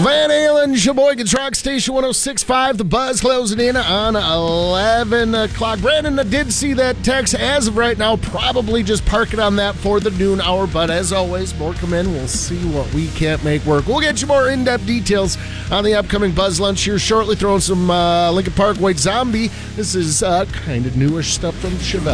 Van Halen, Sheboygan's Rock Station 106.5. The Buzz closing in on 11 o'clock. Brandon, I did see that text. As of right now, probably just park it on that for the noon hour. But as always, more come in. We'll see what we can't make work. We'll get you more in-depth details on the upcoming Buzz Lunch here shortly. Throwing some Lincoln Park White Zombie. This is kind of newish stuff from Chevelle.